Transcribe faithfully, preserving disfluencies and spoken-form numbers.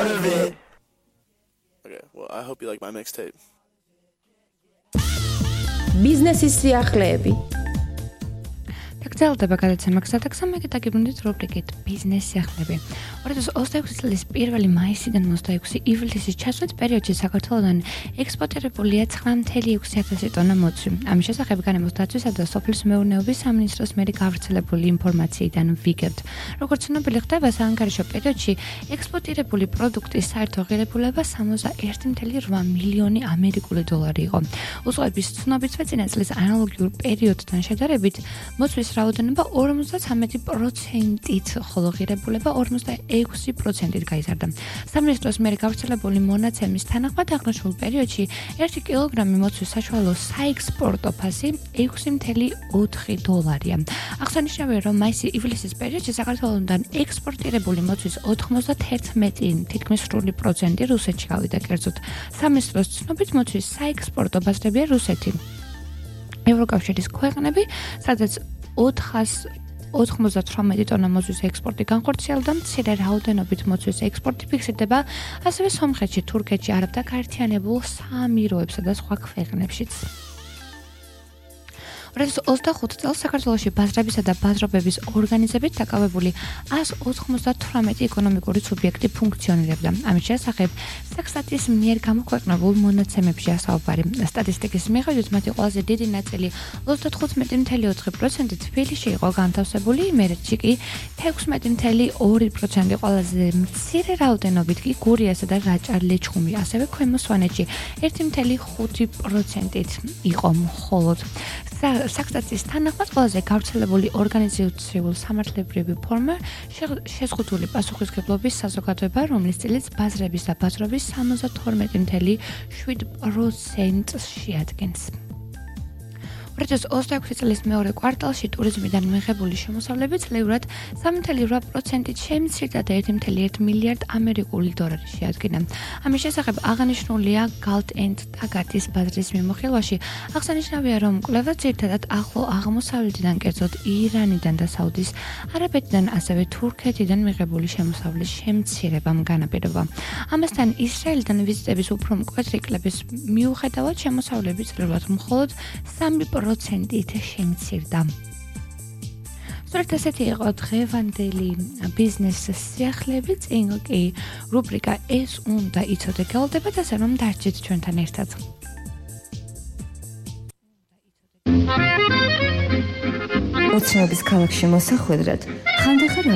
Okay, well, I hope you like my mixtape. Business-ის სიახლეები. გრძელდება გადაცემა გზადაგზამები და გიბრუნდით რუბრიკით ბიზნეს სიახლეები. ორი ათას ოცდაექვსი წლის პირველი მაისიდან ოცდაექვსი ივლისის ჩასვით პერიოდში საქართველოდან ექსპორტირებულია ცხრა ათეული ექვსი ათასი ტონა მოცვი. ამის შესახებ განმეორების დაცვისა და სოფლის მეურნეობის სამინისტროს მიერ გავრცელებული ინფორმაციიდან ვიგებთ. როგორც ცნობილი ხდება, საანგარიშო პერიოდში ექსპორტირებული პროდუქტის საერთო ღირებულება სამოცდაერთი ათეული რვა მილიონი ამერიკული დოლარი იყო. უწყების ცნობით წინა წლის ანალოგიურ პერიოდთან შედარებით მოცვის რაოდენობა ორმოცდათვრამეტი პროცენტით, ხოლო ღირებულება ორმოცდაექვსი პროცენტით გაიზარდა. სამინისტროს მიერ გავრცელებული მონაცემის თანახმად აღნიშნულ პერიოდში ერთი კილოგრამი მოცვის საშუალო საექსპორტო ფასი ექვსი ათეული ოთხი დოლარია. აღსანიშნავია, რომ მაისი-ივლისის პერიოდში საქართველოდან ექსპორტირებული მოცვის ოთხმოცდათერთმეტი თითქმის სრული პროცენტი რუსეთში გავიდა. კერძოდ, სამინისტროს ცნობით მოცვის საექსპორტო ბაზრებია რუსეთი, ევროკავშირის ქვეყნები, სადაც ოთხმოცდათვრამეტი ტონა მოცვის ექსპორტი განხორციელდა, მცირე რაოდენობით მოცვის ექსპორტი ფიქსირდება ასევე სომხეთში, თურქეთში, არაბთა გაერთიანებულ საამიროებსა და სხვა ქვეყნებშიც. ორი ათას ოცდახუთი წელს საქართველოში ბაზრებისა და ბაზრობების ორგანიზებით დაკავებული ას ოთხმოცდათვრამეტი ეკონომიკური სუბიექტი ფუნქციონირებდა. ამის შესახებ სტატის მიერ გამოქვეყნებულ მონაცემებში ასაუბარი. სტატისტიკის მიხედვით მათი ყველაზე დიდი ნაწილი ოცდათხუთმეტი ათეული ოთხი პროცენტი თბილისში იყო განთავსებული, იმერეთში კი ექვსმეტი ათეული ორი პროცენტი, ყველაზე მცირე რაოდენობით კი გურიასა და რაჭა-ლეჩხუმი, ასევე ქვემო სვანეთში ერთი ათეული ხუთი პროცენტით იყო მხოლოდ. სტატის თანახმად ყველაზე გავრცელებული ორგანიზაციულ სამართლებრივი ფორმა შეზღუდული პასუხისმგებლობის საზოგადოება, რომლის წილიც ბაზრების და ბაზრობის სამოცდათორმეტი ათეული შვიდ პროცენტს შეადგენს. ორი ათას ოცდაექვსი წლის მეორე კვარტალში ტურიზმიდან მიღებული შემოსავლები ძლევრად სამი ათეული რვა პროცენტით შემცირდა და ერთი ათეული ერთი მილიარდ ამერიკული დოლარი შეადგინა. ამის შესახებ აღნიშნულია Galt and Tagat-ის ბაზრის მიმოხილვაში. აღსანიშნავია, რომ კვლევა ძირითადად ახლო აღმოსავლეთიდან, კერძოდ ირანიდან და საუდის არაბეთიდან, ასევე თურქეთიდან მიღებული შემოსავლის შემცირებამ განაპირობა. ამასთან ისრაელიდან ვიზიტების უფრო მკვეთრი კლების მიუხედავად შემოსავლები ძლევრად მხოლოდ სამი პროცენტით შემცირდა. სწორედ ასეთი იყო დღევანდელი ბიზნეს სიახლეები. წინ კი რუბრიკა ეს უნდა იცოდე გელდება და ასე რომ დარჩით ჩვენთან ერთად. ოცნების ქალაქში მოსახვედრად ხანდახან